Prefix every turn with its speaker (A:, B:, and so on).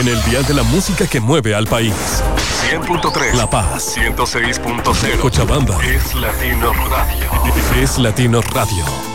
A: En el dial de la música que mueve al país.
B: 100.3.
A: La Paz.
B: 106.0.
A: Cochabamba.
B: Es Latino Radio.
A: Es Latino Radio.